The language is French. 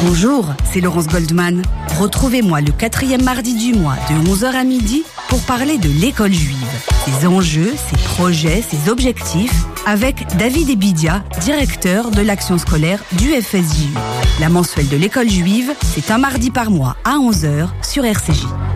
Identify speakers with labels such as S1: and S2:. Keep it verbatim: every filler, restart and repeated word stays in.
S1: Bonjour, c'est Laurence Goldman. Retrouvez-moi le quatrième mardi du mois de onze heures à midi pour parler de l'école juive, ses enjeux, ses projets, ses objectifs, avec David Ebidia, directeur de l'action scolaire du F S J U. La mensuelle de l'école juive, c'est un mardi par mois à onze heures sur R C J.